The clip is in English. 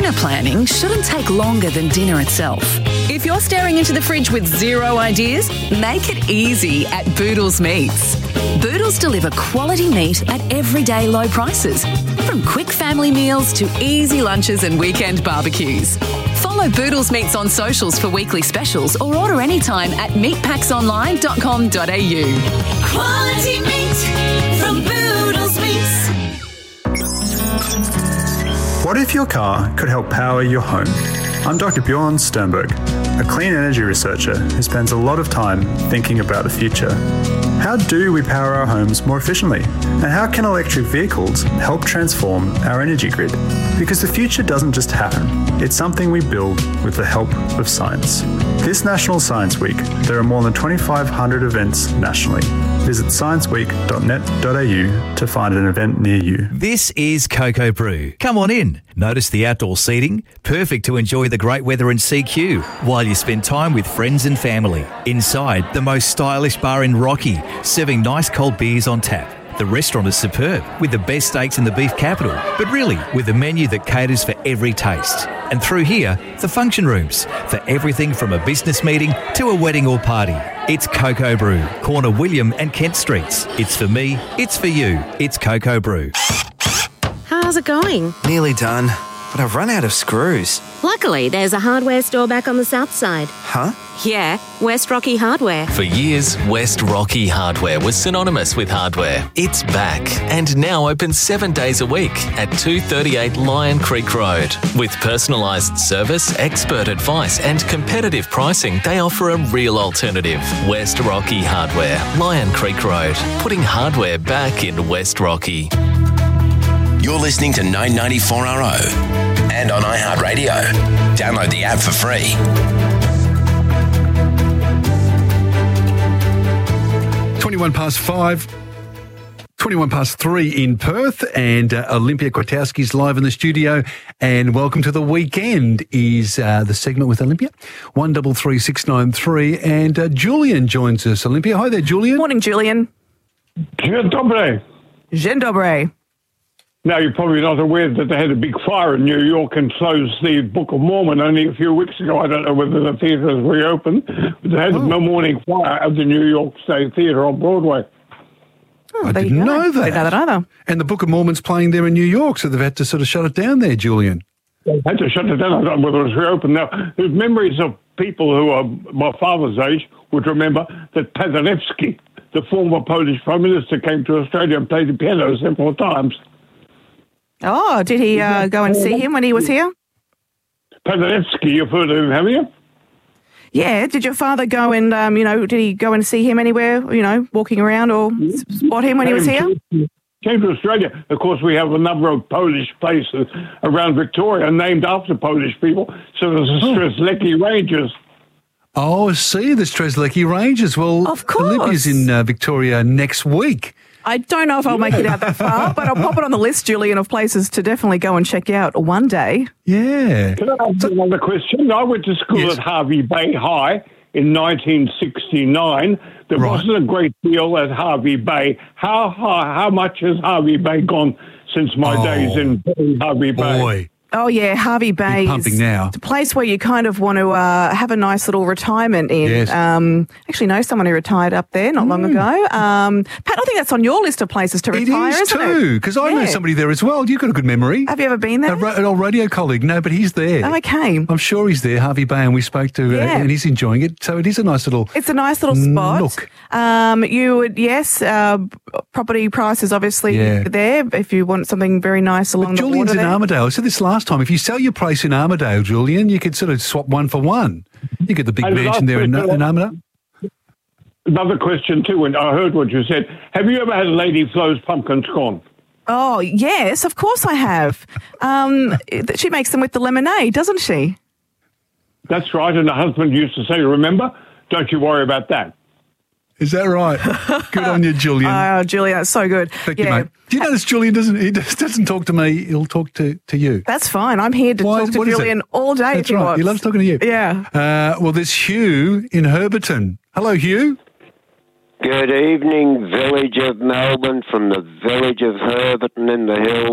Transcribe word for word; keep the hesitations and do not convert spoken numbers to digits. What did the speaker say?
Dinner planning shouldn't take longer than dinner itself. If you're staring into the fridge with zero ideas, make it easy at Boodles Meats. Boodles deliver quality meat at everyday low prices, from quick family meals to easy lunches and weekend barbecues. Follow Boodles Meats on socials for weekly specials or order anytime at meat packs online dot com dot a u. Quality meat from Boodles Meats. What if your car could help power your home? I'm Doctor Bjorn Sternberg, a clean energy researcher who spends a lot of time thinking about the future. How do we power our homes more efficiently? And how can electric vehicles help transform our energy grid? Because the future doesn't just happen, it's something we build with the help of science. This National Science Week, there are more than twenty-five hundred events nationally. Visit science week dot net dot a u to find an event near you. This is Cocoa Brew. Come on in. Notice the outdoor seating, perfect to enjoy the great weather in C Q while you spend time with friends and family. Inside, the most stylish bar in Rocky, serving nice cold beers on tap. The restaurant is superb, with the best steaks in the beef capital, but really with a menu that caters for every taste. And through here, the function rooms, for everything from a business meeting to a wedding or party. It's Cocoa Brew, corner William and Kent Streets. It's for me, it's for you. It's Cocoa Brew. How's it going? Nearly done, but I've run out of screws. Luckily, there's a hardware store back on the south side. Huh? Yeah, West Rocky Hardware. For years, West Rocky Hardware was synonymous with hardware. It's back and now open seven days a week at two thirty-eight Lion Creek Road. With personalised service, expert advice and competitive pricing, they offer a real alternative. West Rocky Hardware, Lion Creek Road, putting hardware back in West Rocky. You're listening to nine ninety-four R O and on iHeartRadio. Download the app for free. twenty-one past five, twenty-one past three in Perth, and uh, Olympia Kwiatkowski's live in the studio. And welcome to the weekend is uh, the segment with Olympia, one double three six nine three, and uh, Julian joins us. Olympia, hi there, Julian. Morning, Julian. Dzień dobry. Dzień dobry. Now, you're probably not aware that they had a big fire in New York and closed the Book of Mormon only a few weeks ago. I don't know whether the theatre has reopened, but they had oh. a morning fire at the New York State Theatre on Broadway. Oh, I didn't know that. I didn't know that either. And the Book of Mormon's playing there in New York, so they've had to sort of shut it down there, Julian. They had to shut it down. I don't know whether it was reopened. Now, there's memories of people who are my father's age would remember that Paderewski, the former Polish Prime Minister, came to Australia and played the piano several times. Oh, did he uh, go and see him when he was here? Paderewski, you've heard of him, haven't you? Yeah. Did your father go and, um, you know, did he go and see him anywhere, you know, walking around or spot him when he was here? Came to Australia. Of course, we have a number of Polish places around Victoria named after Polish people. So there's the Strzelecki Ranges. Oh, I see, the Strzelecki Ranges. Well, of course. Olympia's in uh, Victoria next week. I don't know if I'll make it out that far, but I'll pop it on the list, Julian, of places to definitely go and check out one day. Yeah. Can I ask you another question? I went to school yes. at Harvey Bay High in nineteen sixty-nine. There right. wasn't a great deal at Harvey Bay. How high, how much has Harvey Bay gone since my oh, days in Harvey Bay? Boy. Oh, yeah, Harvey Bay pumping now. It's a place where you kind of want to uh, have a nice little retirement in. Yes. Um, actually know someone who retired up there not mm. long ago. Um, Pat, I think that's on your list of places to retire, it is isn't too, it? because I yeah. know somebody there as well. You've got a good memory. Have you ever been there? A ra- an old radio colleague. No, but he's there. Oh, okay. I'm sure he's there, Harvey Bay, and we spoke to yeah. uh, and he's enjoying it. So it is a nice little It's a nice little spot. Look. Um, you would, yes, uh, property prices obviously yeah. there if you want something very nice along but the Julian's water in there. Armidale. I said this last time. If you sell your place in Armidale, Julian, you could sort of swap one for one. You get the big And mansion there in, in Armidale. Another question too, and I heard what you said. Have you ever had Lady Flo's pumpkin scone? Oh, yes, of course I have. Um, she makes them with the lemonade, doesn't she? That's right, and the husband used to say, remember, don't you worry about that. Is that right? Good on you, Julian. Oh, Julian, that's so good. Thank yeah. you, mate. Do you notice Julian doesn't he just doesn't talk to me, he'll talk to, to you. That's fine. I'm here to Why, talk to what is Julian it? all day. That's if he right. wants. He loves talking to you. Yeah. Uh, well, there's Hugh in Herberton. Hello, Hugh. Good evening, village of Melbourne, from the village of Herberton in the hills.